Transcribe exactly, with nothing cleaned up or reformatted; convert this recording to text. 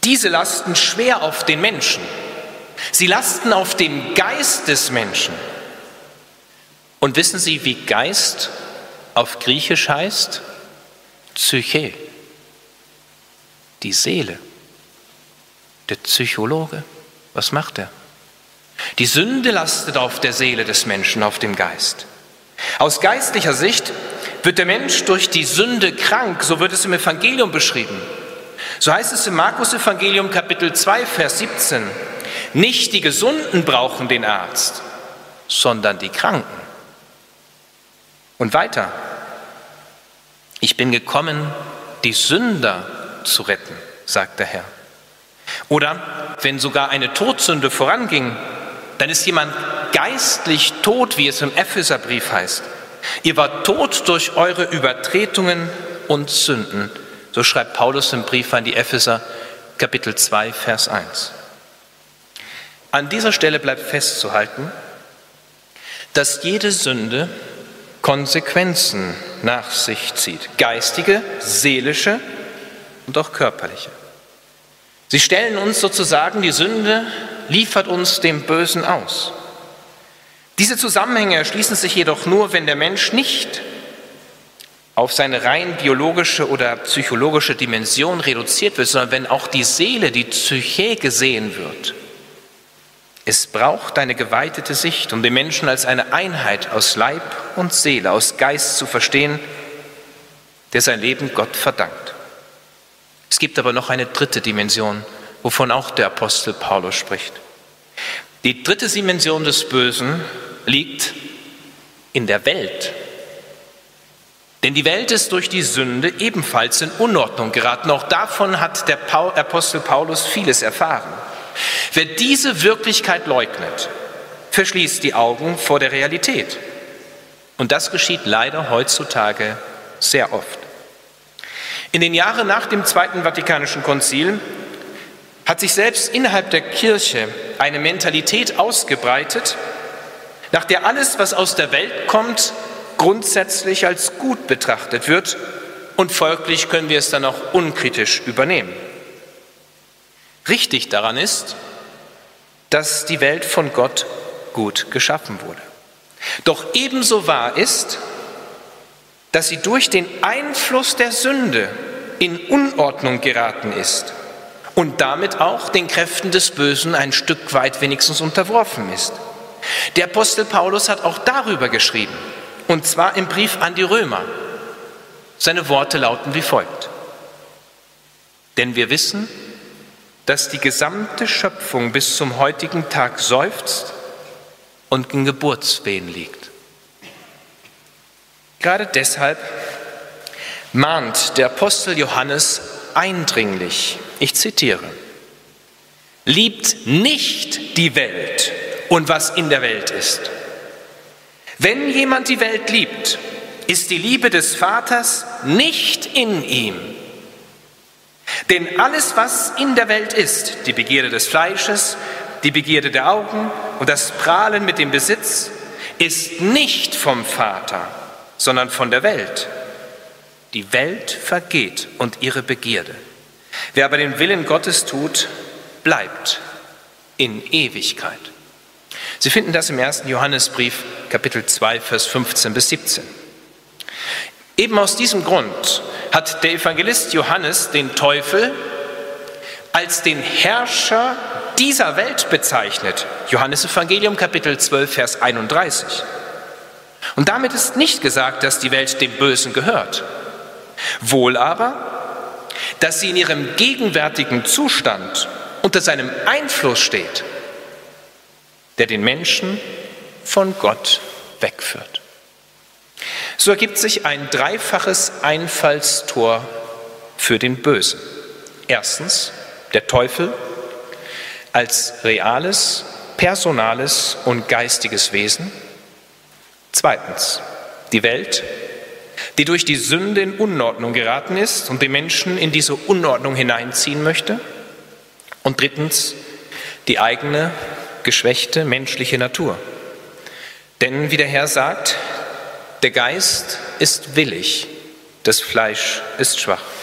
Diese lasten schwer auf den Menschen. Sie lasten auf dem Geist des Menschen. Und wissen Sie, wie Geist auf Griechisch heißt? Psyche. Die Seele. Der Psychologe. Was macht er? Die Sünde lastet auf der Seele des Menschen, auf dem Geist. Aus geistlicher Sicht wird der Mensch durch die Sünde krank, so wird es im Evangelium beschrieben. So heißt es im Markus-Evangelium Kapitel zwei, Vers siebzehn. Nicht die Gesunden brauchen den Arzt, sondern die Kranken. Und weiter. Ich bin gekommen, die Sünder zu retten, sagt der Herr. Oder wenn sogar eine Todsünde voranging, dann ist jemand geistlich tot, wie es im Epheserbrief heißt. Ihr wart tot durch eure Übertretungen und Sünden. So schreibt Paulus im Brief an die Epheser, Kapitel zwei, Vers eins. An dieser Stelle bleibt festzuhalten, dass jede Sünde Konsequenzen nach sich zieht. Geistige, seelische und auch körperliche. Sie stellen uns sozusagen, die Sünde liefert uns dem Bösen aus. Diese Zusammenhänge erschließen sich jedoch nur, wenn der Mensch nicht auf seine rein biologische oder psychologische Dimension reduziert wird, sondern wenn auch die Seele, die Psyche gesehen wird. Es braucht eine geweitete Sicht, um den Menschen als eine Einheit aus Leib und Seele, aus Geist zu verstehen, der sein Leben Gott verdankt. Es gibt aber noch eine dritte Dimension, wovon auch der Apostel Paulus spricht. Die dritte Dimension des Bösen liegt in der Welt. Denn die Welt ist durch die Sünde ebenfalls in Unordnung geraten. Auch davon hat der Apostel Paulus vieles erfahren. Wer diese Wirklichkeit leugnet, verschließt die Augen vor der Realität. Und das geschieht leider heutzutage sehr oft. In den Jahren nach dem Zweiten Vatikanischen Konzil hat sich selbst innerhalb der Kirche eine Mentalität ausgebreitet, nach der alles, was aus der Welt kommt, grundsätzlich als gut betrachtet wird und folglich können wir es dann auch unkritisch übernehmen. Richtig daran ist, dass die Welt von Gott gut geschaffen wurde. Doch ebenso wahr ist, dass sie durch den Einfluss der Sünde in Unordnung geraten ist und damit auch den Kräften des Bösen ein Stück weit wenigstens unterworfen ist. Der Apostel Paulus hat auch darüber geschrieben, und zwar im Brief an die Römer. Seine Worte lauten wie folgt: Denn wir wissen, dass die gesamte Schöpfung bis zum heutigen Tag seufzt und in Geburtswehen liegt. Gerade deshalb mahnt der Apostel Johannes eindringlich, ich zitiere: Liebt nicht die Welt und was in der Welt ist. Wenn jemand die Welt liebt, ist die Liebe des Vaters nicht in ihm. Denn alles, was in der Welt ist, die Begierde des Fleisches, die Begierde der Augen und das Prahlen mit dem Besitz, ist nicht vom Vater, sondern von der Welt. Die Welt vergeht und ihre Begierde. Wer aber den Willen Gottes tut, bleibt in Ewigkeit. Sie finden das im ersten Johannesbrief, Kapitel zwei, Vers fünfzehn bis siebzehn. Eben aus diesem Grund hat der Evangelist Johannes den Teufel als den Herrscher dieser Welt bezeichnet. Johannes Evangelium, Kapitel zwölf, Vers einunddreißig. Und damit ist nicht gesagt, dass die Welt dem Bösen gehört. Wohl aber, dass sie in ihrem gegenwärtigen Zustand unter seinem Einfluss steht, der den Menschen von Gott wegführt. So ergibt sich ein dreifaches Einfallstor für den Bösen. Erstens, der Teufel als reales, personales und geistiges Wesen. Zweitens, die Welt, die durch die Sünde in Unordnung geraten ist und den Menschen in diese Unordnung hineinziehen möchte. Und drittens, die eigene, geschwächte menschliche Natur. Denn wie der Herr sagt, der Geist ist willig, das Fleisch ist schwach.